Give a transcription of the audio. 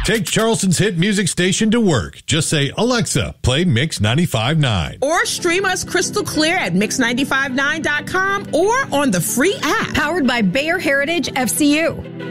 Take Charleston's hit music station to work. Just say, Alexa, play Mix 95.9. Or stream us crystal clear at Mix959.com or on the free app. Powered by Bayer Heritage FCU.